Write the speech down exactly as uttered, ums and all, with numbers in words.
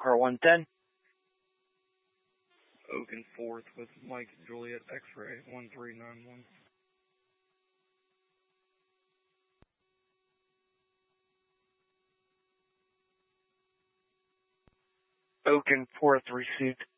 car one ten. Oaken fourth with Mike Juliet X-ray one three nine one. Oaken fourth received.